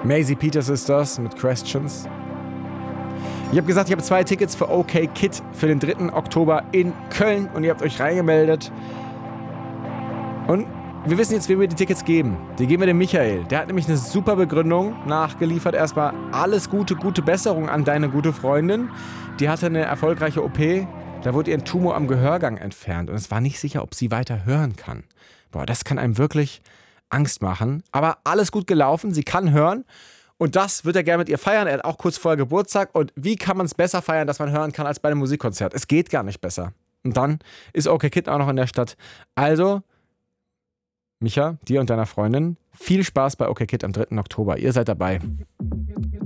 Maisie Peters ist das mit Questions. Ich habe gesagt, ich habe 2 Tickets für OK Kid für den 3. Oktober in Köln und ihr habt euch reingemeldet. Und wir wissen jetzt, wem wir die Tickets geben. Die geben wir dem Michael. Der hat nämlich eine super Begründung nachgeliefert. Erstmal alles gute Besserung an deine gute Freundin. Die hatte eine erfolgreiche OP. Da wurde ihr ein Tumor am Gehörgang entfernt und es war nicht sicher, ob sie weiter hören kann. Boah, das kann einem wirklich Angst machen. Aber alles gut gelaufen, sie kann hören und das wird er gerne mit ihr feiern. Er hat auch kurz vorher Geburtstag und wie kann man es besser feiern, dass man hören kann als bei einem Musikkonzert? Es geht gar nicht besser. Und dann ist OK Kid auch noch in der Stadt. Also, Micha, dir und deiner Freundin, viel Spaß bei OK Kid am 3. Oktober. Ihr seid dabei.